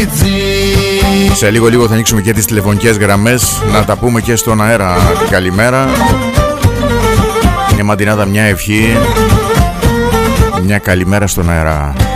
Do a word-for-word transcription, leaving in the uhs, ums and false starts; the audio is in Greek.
Σε λίγο λίγο θα ανοίξουμε και τις τηλεφωνικές γραμμές, να τα πούμε και στον αέρα την καλημέρα. Μια μαντινάδα, μια ευχή, μια καλημέρα στον αέρα.